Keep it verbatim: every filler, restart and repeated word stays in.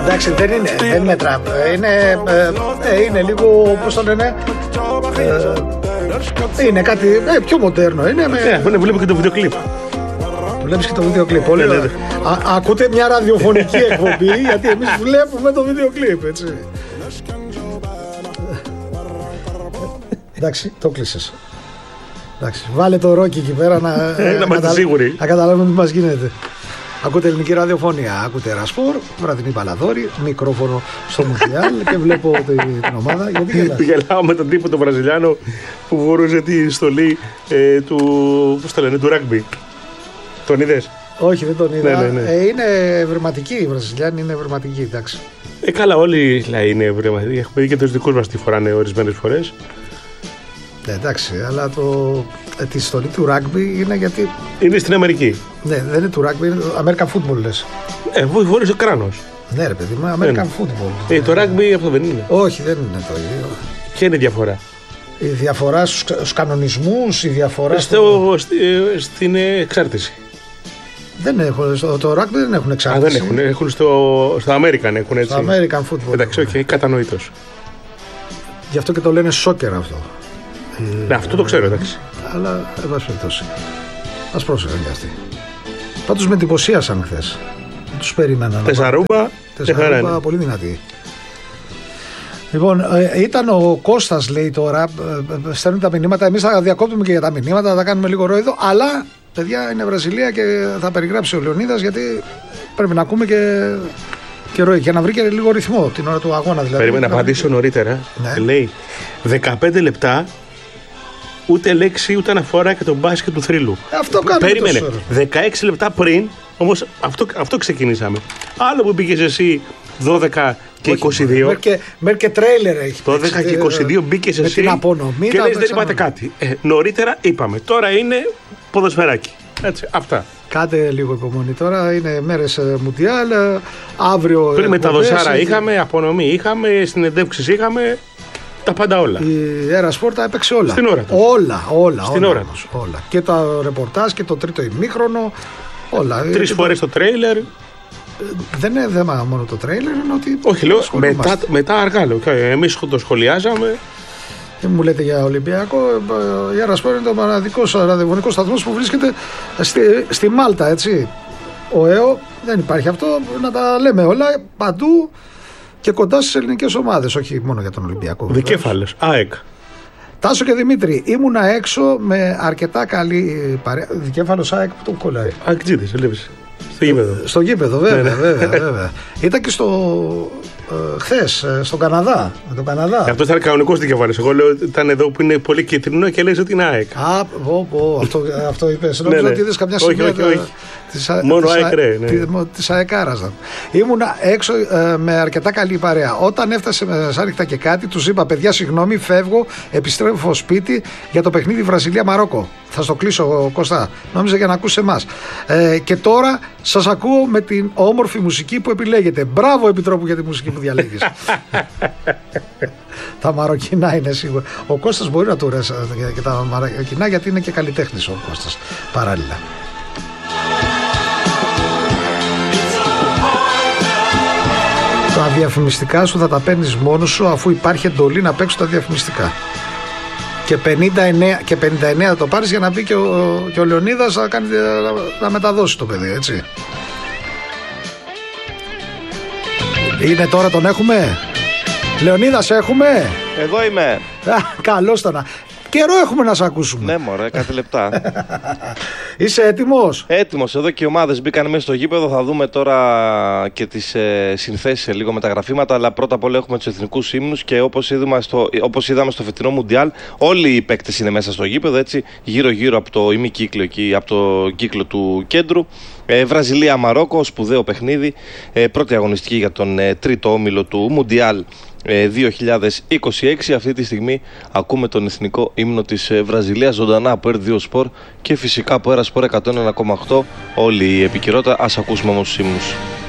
Εντάξει, δεν είναι, δεν είναι τραπ. Είναι, ε, ε, είναι λίγο, πώς το λένε, ε, είναι κάτι ε, πιο μοντέρνο. Είναι με... yeah, ναι, βλέπω και το βίντεο κλιπ. Βλέπεις και το βίντεο κλιπ. Πολύ ναι, ναι, ναι. Α, ακούτε μια ραδιοφωνική εκπομπή, γιατί εμείς βλέπουμε το βίντεο κλιπ, έτσι. Εντάξει, το κλείσες. Εντάξει, βάλε το ρόκι εκεί πέρα να, να, να, κατα... να καταλάβουμε τι μας γίνεται. Ακούτε ελληνική ραδιοφωνία, ακούτε Ρασπορ, βραδινή Παλαδόρη, μικρόφωνο στο Μουντιάλ και βλέπω την ομάδα. Γιατί γελάς? Γελάω με τον τύπο τον Βραζιλιάνο που φορούσε τη στολή ε, του, πώς το λένε, του ράγκμπι. Τον είδες? Όχι, δεν τον είδα. Ναι, ναι, ναι. Ε, είναι ευρηματική, οι Βραζιλιάνοι είναι ευρηματικοί, εντάξει. Ε, καλά, όλοι λέει, είναι ευρηματικοί. Έχουμε δει και τους δικούς μας τη φοράνε ορισμένες φορές. Ναι, εντάξει, αλλά το, ε, τη στολή του ράγκμπι είναι γιατί. Είναι στην Αμερική. Ναι, δεν είναι του ράγκμπι, είναι American football λες. Ε, φορείς ο κράνος. Ναι, ρε παιδί μου, American ναι. football. Ε, το ράγκμπι αυτό δεν είναι. Όχι, δεν είναι το ίδιο. Ποια είναι η διαφορά? Η διαφορά στους κανονισμούς, η διαφορά. Στο, στο... στην εξάρτηση. Δεν έχουν, στο, το ράγκμπι δεν έχουν εξάρτηση. Α, δεν έχουν, έχουν στο, στο American έχουν έτσι. Στο American football. Εντάξει, όχι, okay, κατανοητός. Γι' αυτό και το λένε σόκερ αυτό. Ναι, αυτό το ξέρω, εντάξει. Αλλά, εν πάση περιπτώσει, ας πρόσεχαν και αυτοί. Πάντως με εντυπωσίασαν χθες. Τους περίμεναν. Τεσσαρούμπα, Τεσσαρούμπα, πολύ δυνατή. Λοιπόν, ε, ήταν ο Κώστας, λέει τώρα, ε, στέλνουν τα μηνύματα. Εμείς θα διακόπτουμε και για τα μηνύματα, θα τα κάνουμε λίγο ρόιδο. Αλλά, παιδιά, είναι Βραζιλία και θα περιγράψει ο Λεωνίδας, γιατί πρέπει να ακούμε και, και ρόιδο. Και να βρει και λίγο ρυθμό την ώρα του αγώνα. Δηλαδή. Περίμενα να απαντήσω νωρίτερα. Ναι. Λέει δεκαπέντε λεπτά. Ούτε λέξη, ούτε αναφορά και τον μπάσκετ του θρύλου. Αυτό κάνουμε. Περίμενε. δεκαέξι λεπτά πριν, όμως αυτό, αυτό ξεκινήσαμε. Άλλο που πήγες εσύ δώδεκα και όχι, είκοσι δύο. Μέρ και τρέιλερ έχει. δώδεκα και είκοσι δύο μπήκες εσύ. Την απονομή, και λες δεν είπατε κάτι. Ε, νωρίτερα είπαμε. Τώρα είναι ποδοσφαιράκι. Έτσι, αυτά. Κάντε λίγο υπομονή τώρα. Είναι μέρες Μουντιάλ. Αύριο. Πριν με τα δοσάρα είχαμε, απονομή είχαμε, συνεντεύξεις είχαμε. Τα πάντα όλα. Η Έρα Σπόρτα έπαιξε όλα. Στην ώρα τους. Όλα, όλα. Στην όλα, ώρα τους. Όλα. Και το ρεπορτάζ και το τρίτο ημίχρονο. Όλα. Τρεις φορές το τρέιλερ. Δεν είναι θέμα μόνο το τρέιλερ, είναι ότι. Όχι, λέω μετά, μετά αργά. Λέω. Εμείς το σχολιάζαμε. Και μου λέτε για Ολυμπιακό. Η Έρα Σπόρτα είναι το μοναδικός ραδιοφωνικός σταθμός που βρίσκεται στη, στη Μάλτα, έτσι. Ο ΕΟ δεν υπάρχει αυτό. Να τα λέμε όλα παντού. Και κοντά στις ελληνικές ομάδες, όχι μόνο για τον Ολυμπιακό. Δικέφαλες, ΑΕΚ. Τάσο και Δημήτρη, ήμουνα έξω με αρκετά καλή παρέα. Δικέφαλος ΑΕΚ που τον κολλάει. ΑΕΚ-τζίδης, έλεγες. Στο γήπεδο. Στο γήπεδο, βέβαια, ναι, ναι. βέβαια, βέβαια. Ήταν και στο. Ε, χθες, στον Καναδά. Με τον Καναδά. Αυτό ήταν κανονικός δικέφαλος. Εγώ λέω ότι ήταν εδώ που είναι πολύ κίτρινο και λέει ότι είναι ΑΕΚ. Α, πω, πω, αυτό, αυτό είπες. Νομίζω ναι, ναι. ότι είδες καμιά σημεία. Όχι, όχι, όχι. Της, μόνο της, ΑΕΚ ρε. Ναι. Της ΑΕΚάρας. Ήμουνα έξω ε, με αρκετά καλή παρέα. Όταν έφτασε με σάριχτα και κάτι, τους είπα: παιδιά, συγγνώμη, φεύγω, επιστρέφω σπίτι για το παιχνίδι Βραζιλία-Μαρόκο. Θα στο κλείσω, Κώστα. Νόμιζα για να ακούσει εμάς. Ε, και τώρα σας ακούω με την όμορφη μουσική που επιλέγετε. Μπράβο, Επιτρόπου, για τη μουσική που διαλέγεις. Τα μαροκινά είναι σίγουρα. Ο Κώστας μπορεί να του ρέσει και τα μαροκινά, γιατί είναι και καλλιτέχνης ο Κώστας παράλληλα. Τα διαφημιστικά σου θα τα παίρνεις μόνος σου, αφού υπάρχει εντολή να παίξουν τα διαφημιστικά. Και πενήντα εννέα, και πενήντα εννέα θα το πάρεις για να μπει και ο, και ο Λεωνίδας να, κάνει, να μεταδώσει το παιδί, έτσι. Είναι τώρα, τον έχουμε. Λεωνίδα, σε έχουμε. Εδώ είμαι. Α, καλώς το να. Καιρό έχουμε να σε ακούσουμε. Ναι, μωρέ, κάτι λεπτά. Είσαι έτοιμος? Έτοιμος. Εδώ και οι ομάδες μπήκαν μέσα στο γήπεδο. Θα δούμε τώρα και τις ε, συνθέσεις σε λίγο με τα γραφήματα. Αλλά πρώτα απ' όλα έχουμε τους εθνικούς ύμνους. Και όπως είδαμε στο, όπως είδαμε στο φετινό Μουντιάλ, όλοι οι παίκτες είναι μέσα στο γήπεδο. Έτσι, γύρω-γύρω από το ημικύκλιο εκεί, από το κύκλο του κέντρου. Ε, Βραζιλία-Μαρόκο, σπουδαίο παιχνίδι. Ε, πρώτη αγωνιστική για τον ε, τρίτο όμιλο του Μουντιάλ δύο χιλιάδες είκοσι έξι. Αυτή τη στιγμή ακούμε τον εθνικό ύμνο της Βραζιλίας ζωντανά από Ερ δύο Sport και φυσικά από Έρα Sport εκατόν ένα κόμμα οκτώ. Όλη η επικαιρότητα. Ας ακούσουμε όμως τους ύμνους.